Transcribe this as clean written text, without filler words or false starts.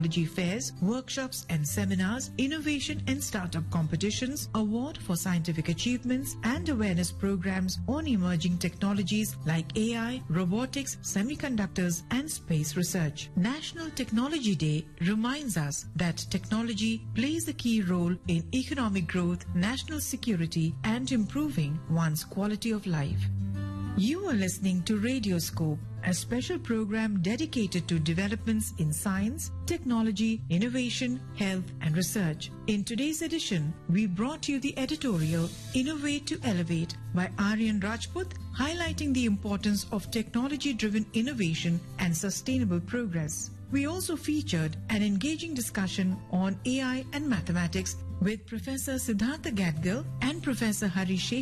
technology fairs, workshops and seminars, innovation and startup competitions, award for scientific achievements and awareness programs on emerging technologies like AI, robotics, semiconductors and space research. National Technology Day reminds us that technology plays a key role in economic growth, national security and improving one's quality of life. You are listening to Radioscope, a special program dedicated to developments in science, technology, innovation, health and research. In today's edition, we brought you the editorial Innovate to Elevate by Aryan Rajput, highlighting the importance of technology-driven innovation and sustainable progress. We also featured an engaging discussion on AI and mathematics with Professor Siddhartha Gadgil and Professor Hari Shekhar